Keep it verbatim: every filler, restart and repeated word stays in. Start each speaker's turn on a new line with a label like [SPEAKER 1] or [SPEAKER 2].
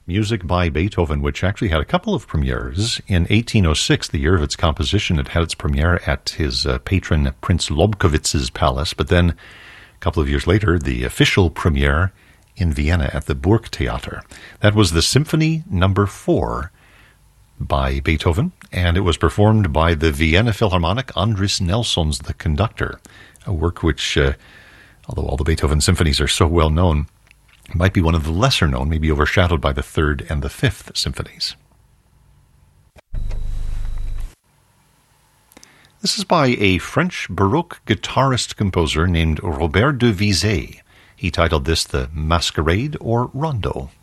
[SPEAKER 1] music by Beethoven, which actually had a couple of premieres. In eighteen oh six, the year of its composition, it had its premiere at his uh, patron Prince Lobkowitz's palace, but then a couple of years later, the official premiere in Vienna at the Burgtheater. That was the Symphony Number Four by Beethoven, and it was performed by the Vienna Philharmonic. Andris Nelson's the conductor, a work which, uh, although all the Beethoven symphonies are so well known, might be one of the lesser known, maybe overshadowed by the third and the fifth symphonies. This is by a French Baroque guitarist-composer named Robert de Vizet. He titled this the Masquerade or Rondo.